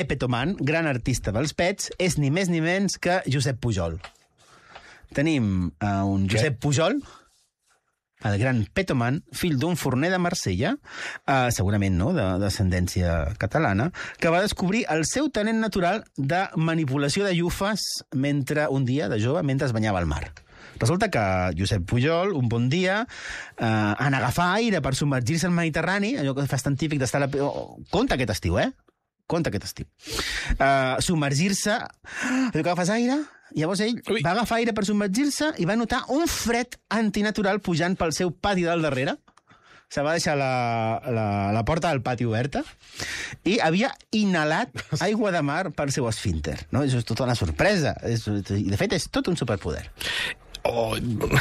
Petoman, gran artista dels pets, és ni més ni menys que Josep Pujol. Tenim un Josep Pujol, el gran Petoman, fill d'un forner de Marsella, segurament no, d'ascendència catalana, que va descobrir el seu talent natural de manipulació de llufes un dia de jove mentre es banyava al mar. Resulta que Josep Pujol, un bon dia, en agafar aire per submergir-se al Mediterrani, allò que fas tan típic d'estar a la... Compte aquest estiu, Compte aquest estiu. Submergir-se, allò que agafes aire... Llavors ell va agafar aire per submergir-se i va notar un fred antinatural pujant pel seu pati del darrere. Se va deixar la porta del pati oberta i havia inhalat aigua de mar pel seu esfínter. No? Això és tota una sorpresa. De fet, és tot un superpoder. Oh,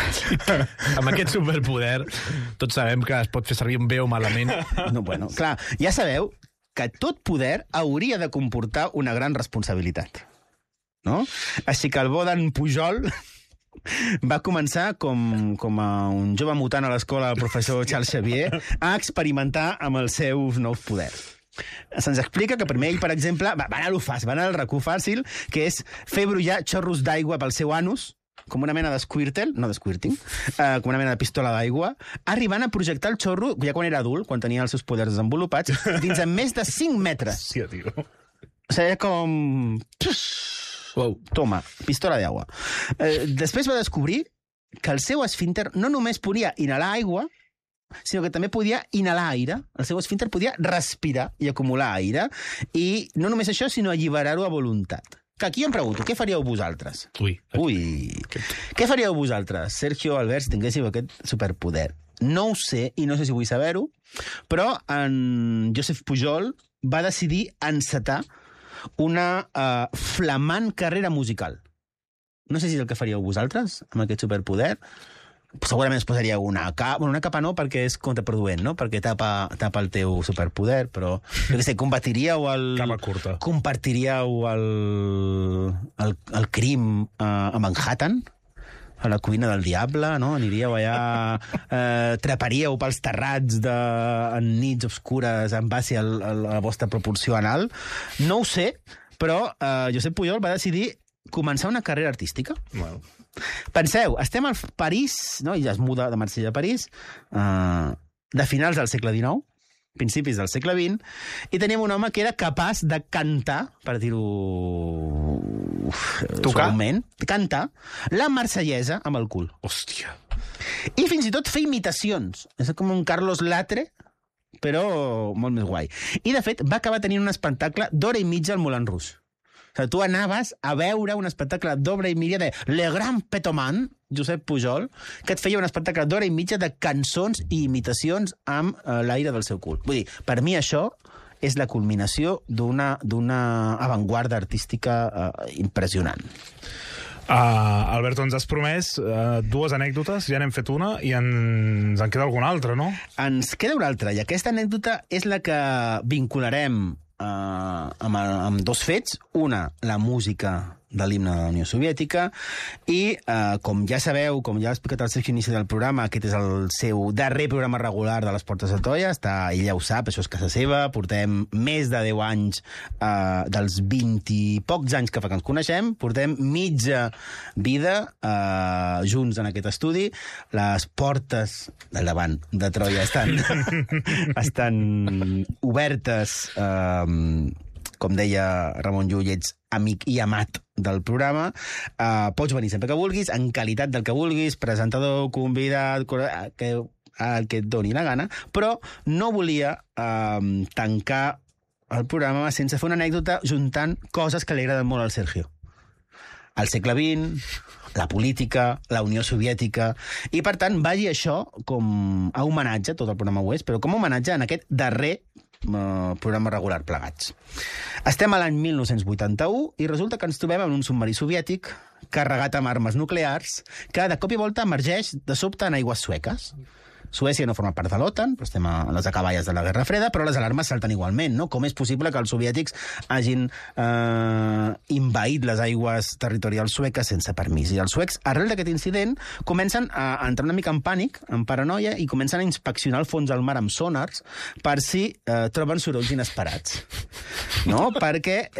amb aquest superpoder tots sabem que es pot fer servir bé o malament. No, bueno, clar, ja sabeu que tot poder hauria de comportar una gran responsabilitat. No? Així que el bo d'en Pujol va començar com a un jove mutant a l'escola del professor Charles Xavier a experimentar amb els seus nous poders. Se'ns explica que primer ell, per exemple, va anar a lo fàcil, va anar al racó fàcil, que és fer brollar xorros d'aigua pel seu anus, com una mena d'squirtle, no d'squirting, com una mena de pistola d'aigua, arribant a projectar el xorro, ja quan era adult, quan tenia els seus poders desenvolupats, dins de més de 5 metres. Sí, tio. O sigui, com... Wow. Toma, pistola d'aigua. Després va descobrir que el seu esfínter no només podia inhalar aigua, sinó que també podia inhalar aire. El seu esfínter podia respirar i acumular aire. I no només això, sinó alliberar-ho a voluntat. Que aquí em pregunto, què faríeu vosaltres? Ui. Què faríeu vosaltres, Sergio, Albert, si tinguéssiu aquest superpoder? No ho sé, i no sé si vull saber-ho, però en Josep Pujol va decidir encetar una flamant carrera musical. No sé si és el que faríeu vosaltres, amb aquest superpoder. Segurament es posaríeu una capa... Bueno, una capa no, perquè és contraproduent, no? Perquè tapa el teu superpoder, però... Jo què sé, compartiríeu Cama curta. Compartiríeu el crim a Manhattan? A la cuina del diable, no? Aniríeu allà... treparíeu pels terrats en nits obscures en base a la vostra proporció anal. No ho sé, però Josep Pujol va decidir començar una carrera artística. Bueno. Penseu, estem al París, no? I ja es muda de Marsella a París, de finals del segle XIX, principis del segle XX, i teníem un home que era capaç de cantar, per dir-ho suaument, cantar la marsellesa amb el cul. Hòstia. I fins i tot fer imitacions. És com un Carlos Latre, però molt més guai. I, de fet, va acabar tenint un espectacle d'hora i mitja al Moulin Rouge. O sigui, tu anaves a veure un espectacle d'hora i mitja de Le Grand Petoman, Josep Pujol, que et feia un espectacle d'hora i mitja de cançons i imitacions amb l'aire del seu cul. Vull dir, per mi això és la culminació d'una avantguarda artística impressionant. Alberto, ens has promès dues anècdotes, ja n'hem fet una i ens en queda alguna altra, no? Ens queda una altra, i aquesta anècdota és la que vincularem amb dos fets. Una, la música de l'himne de la Unió Soviètica, i, com ja sabeu, com ja ha explicat el Sergio a l'inici del programa, aquest és el seu darrer programa regular de les Portes de Troia. Ell ja ho sap, això és casa seva. Portem més de 10 anys, dels 20 i pocs anys que fa que ens coneixem, portem mitja vida junts en aquest estudi. Les portes del davant de Troia estan obertes, com deia Ramon Llull, ets amic i amat del programa. Pots venir sempre que vulguis, en qualitat del que vulguis, presentador, convidat, el que et doni la gana, però no volia tancar el programa sense fer una anècdota juntant coses que li agraden molt al Sergio. El segle XX, la política, la Unió Soviètica, i per tant vagi això com a homenatge, tot el programa ho és, però com a homenatge en aquest darrer programa regular plegats. Estem a l'any 1981 i resulta que ens trobem en un submarí soviètic carregat amb armes nuclears que de cop i volta emergeix de sobte en aigües sueques. Suècia no forma part de l'OTAN, però estem a les acaballes de la Guerra Freda, però les alarmes salten igualment, no? Com és possible que els soviètics hagin invaït les aigües territorials sueques sense permís? I els suecs, arrel d'aquest incident, comencen a entrar una mica en pànic, en paranoia, i comencen a inspeccionar el fons del mar amb sonars per si troben sorolls inesperats. No? Perquè